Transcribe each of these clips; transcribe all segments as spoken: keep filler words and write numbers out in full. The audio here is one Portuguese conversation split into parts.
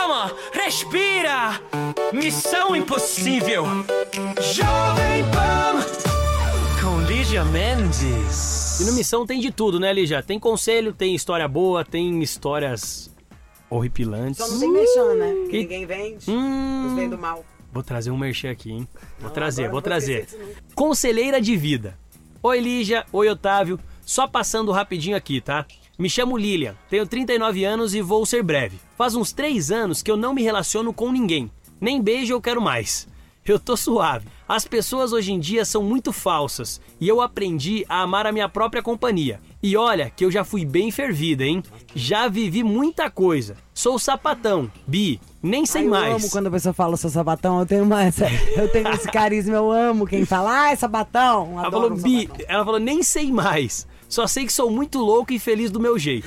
calma, respira. Missão Impossível. Jovem Pan com Lígia Mendes. E no Missão tem de tudo, né, Lígia? Tem conselho, tem história boa, tem histórias horripilantes. Só não tem merchan, né? Que E- ninguém vende, Hum, nos vem do mal. Vou trazer um merchan aqui, hein? Vou Não, trazer, agora vou não vou trazer. esquecer disso nunca. Conselheira de vida. Oi, Lígia. Oi, Otávio. Só passando rapidinho aqui, tá? Me chamo Lilian, tenho trinta e nove anos e vou ser breve. Faz uns três anos que eu não me relaciono com ninguém. Nem beijo eu quero mais. Eu tô suave. As pessoas hoje em dia são muito falsas e eu aprendi a amar a minha própria companhia. E olha que eu já fui bem fervida, hein? Já vivi muita coisa. Sou sapatão, bi, nem sei Ai, eu mais. amo quando a pessoa fala sou sabatão, eu tenho, uma, essa, eu tenho esse carisma, eu amo quem fala, ah, é sabatão. Ela Adoro falou um bi, sabatão. ela falou nem sei mais. Só sei que sou muito louco e feliz do meu jeito.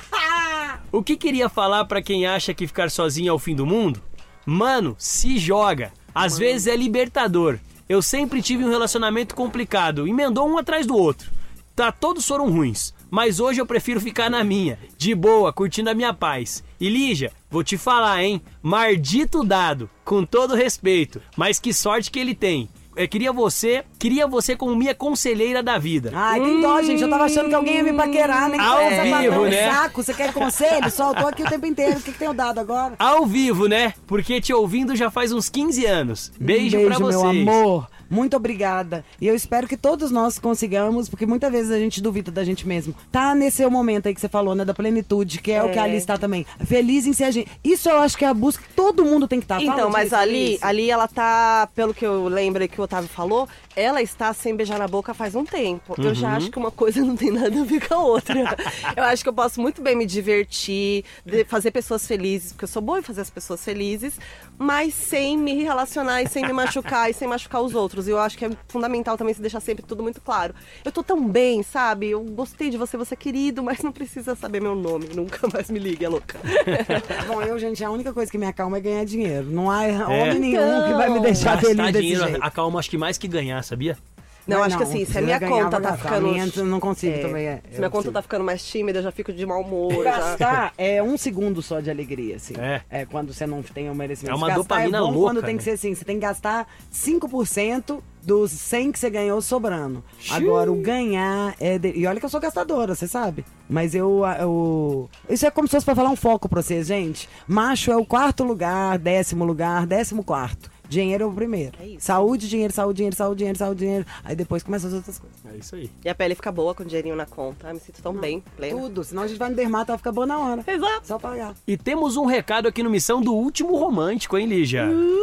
O que queria falar pra quem acha que ficar sozinho é o fim do mundo? Mano, se joga. Às vezes é libertador. Eu sempre tive um relacionamento complicado, emendou um atrás do outro. Tá, todos foram ruins, mas hoje eu prefiro ficar na minha, de boa, curtindo a minha paz. E Lígia, vou te falar, hein? Mardito dado, com todo respeito, mas que sorte que ele tem. Eu queria você, queria você como minha conselheira da vida. Ai, tem dó, gente. Eu tava achando que alguém ia me paquerar, nem que Ao fosse sabatão. vivo, né? Saco, você quer conselho? Só eu tô aqui o tempo inteiro. O que, que tenho dado agora? Ao vivo, né? Porque te ouvindo já faz uns quinze anos. Beijo, um beijo, pra vocês. meu amor. Muito obrigada. E eu espero que todos nós consigamos, porque muitas vezes a gente duvida da gente mesmo. Tá nesse seu momento aí que você falou, né? Da plenitude, que é, o que a Alice tá também. Feliz em ser a gente. Isso eu acho que é a busca que todo mundo tem que estar. Então, mas ali, ali ela tá, pelo que eu lembro que o Otávio falou, ela está sem beijar na boca faz um tempo. Eu já acho que uma coisa não tem nada a ver com a outra. Eu acho que eu posso muito bem me divertir, de- fazer pessoas felizes, porque eu sou boa em fazer as pessoas felizes, mas sem me relacionar e sem me machucar e sem machucar os outros. E eu acho que é fundamental também se deixar sempre tudo muito claro. Eu tô tão bem, sabe? Eu gostei de você, você é querido, mas não precisa saber meu nome. Nunca mais me ligue, é louca. Bom, eu, gente, a única coisa que me acalma é ganhar dinheiro. Não há homem nenhum Então, que vai me deixar Gastar feliz desse dinheiro jeito. acalma acho que mais que ganhar, sabia? Não, Mas acho que assim, se a eu minha ganhava, conta tá gastava. ficando... A minha eu não consigo É, também. É, se eu minha conta consigo. tá ficando mais tímida, eu já fico de mau humor. Já. Gastar é um segundo só de alegria, assim. É. É quando você não tem o merecimento. É uma Gastar dopamina é bom louca, quando tem né? que ser assim, você tem que gastar cinco por cento dos cem que você ganhou sobrando. Agora, o ganhar é... de- E olha que eu sou gastadora, você sabe. Mas eu, eu... Isso é como se fosse pra falar um foco pra vocês, gente. Macho é o quarto lugar, décimo lugar, décimo quarto. Dinheiro é o primeiro. É isso. Saúde, dinheiro, saúde, dinheiro, saúde, dinheiro, saúde, dinheiro. Aí depois começam as outras coisas. É isso aí. E a pele fica boa com o dinheirinho na conta. Eu me sinto tão bem, plena. Tudo. Senão a gente vai no dermato, ela fica boa na hora. Exato. Só pagar. E temos um recado aqui no Missão do Último Romântico, hein, Lígia?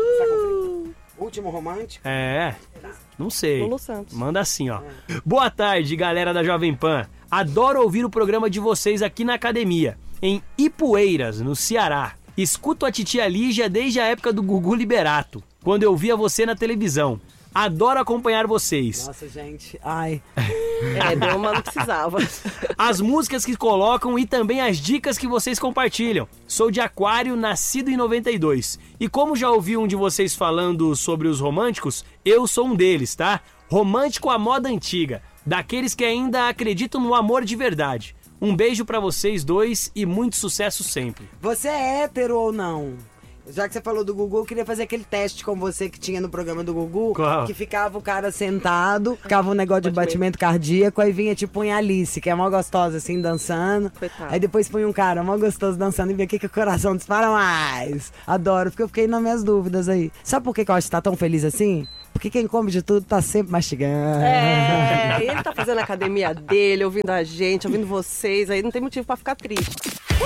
Último romântico. É, não sei. Lulu Santos. Manda assim, ó. Boa tarde, galera da Jovem Pan. Adoro ouvir o programa de vocês aqui na academia, em Ipueiras, no Ceará. Escuto a titia Lígia desde a época do Gugu Liberato, quando eu via você na televisão. Adoro acompanhar vocês. Nossa, gente. Ai. É, deu uma, não precisava. As músicas que colocam e também as dicas que vocês compartilham. Sou de Aquário, nascido em noventa e dois. E como já ouvi um de vocês falando sobre os românticos, eu sou um deles, tá? Romântico à moda antiga, daqueles que ainda acreditam no amor de verdade. Um beijo pra vocês dois e muito sucesso sempre. Você é hétero ou não? Já que você falou do Gugu, eu queria fazer aquele teste com você que tinha no programa do Gugu. Qual? Que ficava o cara sentado, ficava um negócio de batimento cardíaco, aí vinha tipo em Alice, que é mó gostosa assim, dançando. Coitado. Aí depois punha um cara mó gostoso dançando e via aqui que o coração dispara mais. Adoro, porque eu fiquei nas minhas dúvidas aí. Sabe por que que eu acho que tá tão feliz assim? Porque quem come de tudo tá sempre mastigando. É, ele tá fazendo a academia dele, ouvindo a gente, ouvindo vocês, aí não tem motivo pra ficar triste.